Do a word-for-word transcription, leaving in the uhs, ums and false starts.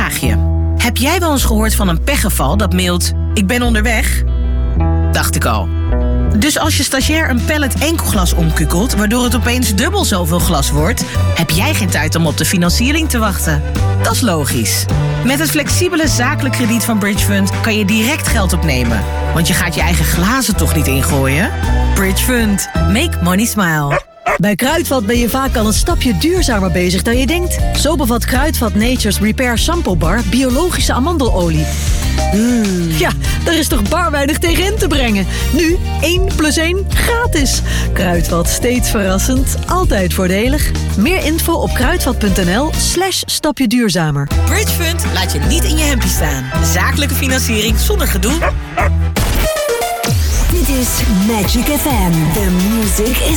vraagje. Heb jij wel eens gehoord van een pechgeval dat mailt... ik ben onderweg? Dacht ik al. Dus als je stagiair een pallet enkelglas omkukkelt... waardoor het opeens dubbel zoveel glas wordt... heb jij geen tijd om op de financiering te wachten. Dat is logisch. Met het flexibele zakelijk krediet van Bridge Fund... kan je direct geld opnemen. Want je gaat je eigen glazen toch niet ingooien? Bridge Fund. Make money smile. Bij Kruidvat ben je vaak al een stapje duurzamer bezig dan je denkt. Zo bevat Kruidvat Nature's Repair Shampoo Bar biologische amandelolie. Mm. Ja, daar is toch bar weinig tegen in te brengen. Nu één plus één gratis. Kruidvat, steeds verrassend, altijd voordelig. Meer info op kruidvat.nl slash stapje duurzamer. Bridge Fund laat je niet in je hempje staan. Zakelijke financiering zonder gedoe. Dit is Magic F M. The music is